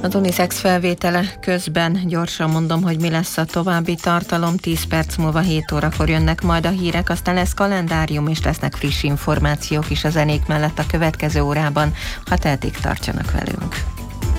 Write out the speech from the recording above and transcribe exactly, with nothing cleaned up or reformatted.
Az Unisex felvétele közben gyorsan mondom, hogy mi lesz a további tartalom. tíz perc múlva hét órakor jönnek majd a hírek, aztán lesz kalendárium, és lesznek friss információk is a zenék mellett a következő órában. Ha tehetik, tartsanak velünk.